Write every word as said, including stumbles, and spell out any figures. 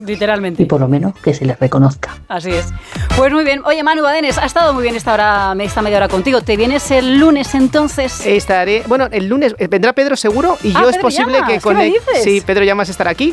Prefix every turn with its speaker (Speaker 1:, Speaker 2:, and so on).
Speaker 1: Literalmente.
Speaker 2: Y por lo menos que se les reconozca.
Speaker 1: Así es. Pues muy bien. Oye, Manu Badenes, ha estado muy bien esta hora, esta media hora contigo. ¿Te vienes el lunes entonces?
Speaker 3: Estaré, bueno, el lunes vendrá Pedro seguro y
Speaker 1: ah,
Speaker 3: yo
Speaker 1: Pedro
Speaker 3: es posible
Speaker 1: Llamas,
Speaker 3: que con
Speaker 1: ¿qué me
Speaker 3: el,
Speaker 1: dices?
Speaker 3: sí, Pedro Llamas estará aquí